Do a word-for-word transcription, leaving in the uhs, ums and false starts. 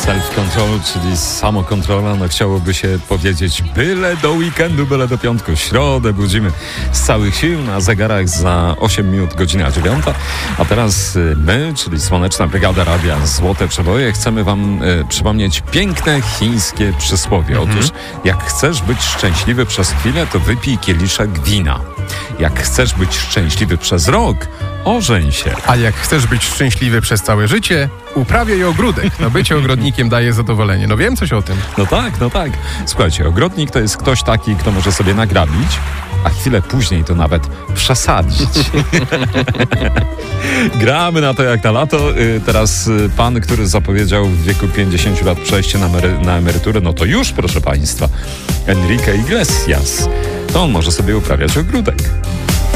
Self-control, czyli samokontrola, no chciałoby się powiedzieć byle do weekendu, byle do piątku. Środę budzimy z całych sił na zegarach za osiem minut, godzina dziewiąta. A teraz my, czyli Słoneczna Brygada Radia Złote Przeboje, chcemy wam y, przypomnieć piękne chińskie przysłowie. Mhm. Otóż jak chcesz być szczęśliwy przez chwilę, to wypij kieliszek wina. Jak chcesz być szczęśliwy przez rok, ożeń się. A jak chcesz być szczęśliwy przez całe życie, uprawiaj ogródek. No bycie ogrodnikiem daje zadowolenie. No wiem coś o tym. No tak, no tak. Słuchajcie, ogrodnik to jest ktoś taki, kto może sobie nagrabić, a chwilę później to nawet przesadzić. Gramy na to jak na lato. Teraz pan, który zapowiedział w wieku pięćdziesięciu lat przejście na, emery- na emeryturę, no to już, proszę państwa, Enrique Iglesias. To on może sobie uprawiać ogródek.